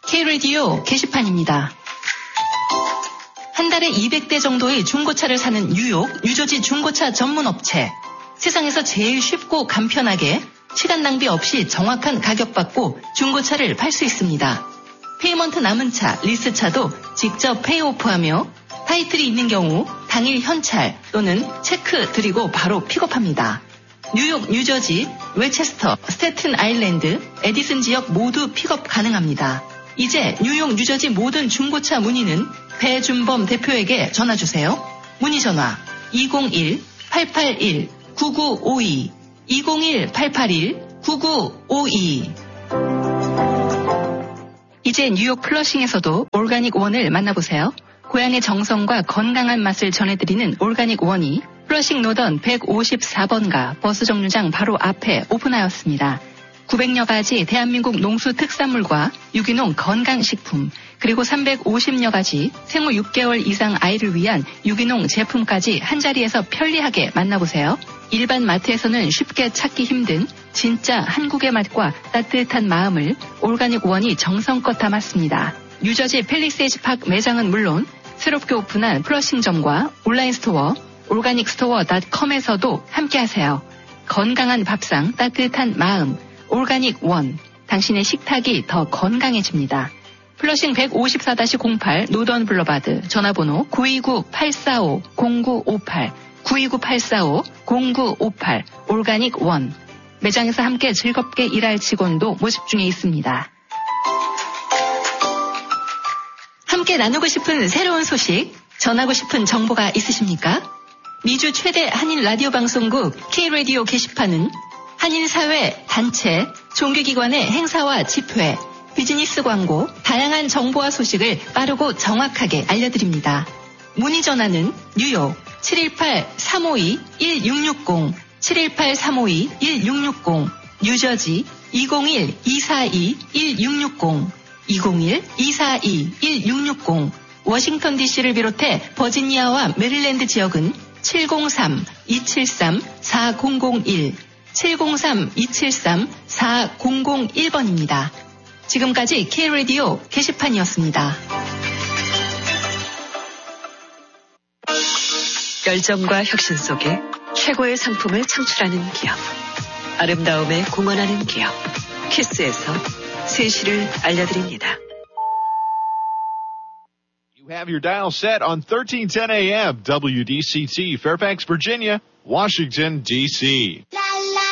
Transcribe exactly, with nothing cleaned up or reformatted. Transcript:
K-라디오 게시판입니다. 한 달에 이백 대 정도의 중고차를 사는 뉴욕, 뉴저지 중고차 전문 업체. 세상에서 제일 쉽고 간편하게 시간 낭비 없이 정확한 가격 받고 중고차를 팔 수 있습니다. 페이먼트 남은 차, 리스차도 직접 페이오프하며 타이틀이 있는 경우 당일 현찰 또는 체크 드리고 바로 픽업합니다. 뉴욕, 뉴저지, 웨체스터, 스태튼 아일랜드, 에디슨 지역 모두 픽업 가능합니다. 이제 뉴욕, 뉴저지 모든 중고차 문의는 배준범 대표에게 전화주세요. 문의 전화 이공일 팔팔일 구구오이 이공일 팔팔일 구구오이. 이제 뉴욕 플러싱에서도 올가닉 원을 만나보세요. 고향의 정성과 건강한 맛을 전해드리는 올가닉 원이 플러싱 노던 백오십사 번가 버스 정류장 바로 앞에 오픈하였습니다. 구백여 가지 대한민국 농수 특산물과 유기농 건강식품, 그리고 삼백오십여 가지 생후 육 개월 이상 아이를 위한 유기농 제품까지 한자리에서 편리하게 만나보세요. 일반 마트에서는 쉽게 찾기 힘든 진짜 한국의 맛과 따뜻한 마음을 올가닉 원이 정성껏 담았습니다. 뉴저지 팰리세이즈 파크 매장은 물론 새롭게 오픈한 플러싱점과 온라인 스토어 올가닉 스토어 닷컴에서도 함께하세요. 건강한 밥상, 따뜻한 마음, 올가닉 원. 당신의 식탁이 더 건강해집니다. 플러싱 백오십사 공팔 노던 블러바드, 전화번호 구이구 팔사오 공구오팔 구이구 팔사오 공구오팔. 올가닉 원. 매장에서 함께 즐겁게 일할 직원도 모집 중에 있습니다. 함께 나누고 싶은 새로운 소식, 전하고 싶은 정보가 있으십니까? 미주 최대 한인 라디오 방송국 K-라디오 게시판은 한인사회, 단체, 종교기관의 행사와 집회, 비즈니스 광고, 다양한 정보와 소식을 빠르고 정확하게 알려드립니다. 문의 전화는 뉴욕 칠일팔 삼오이 일육육공, 칠일팔 삼오이 일육육공, 뉴저지 이공일 이사이 일육육공, 이공일 이사이 일육육공, 워싱턴 디씨를 비롯해 버지니아와 메릴랜드 지역은 칠공삼 이칠삼 사공공일, 칠공삼 이칠삼 사공공일 번입니다. 지금까지 K-라디오 게시판이었습니다. 열정과 혁신 속에 최고의 상품을 창출하는 기업. 아름다움에 공헌하는 기업. 키스에서 세시를 알려드립니다. You have your dial set on thirteen ten A M W D C T, Fairfax, Virginia, Washington, D C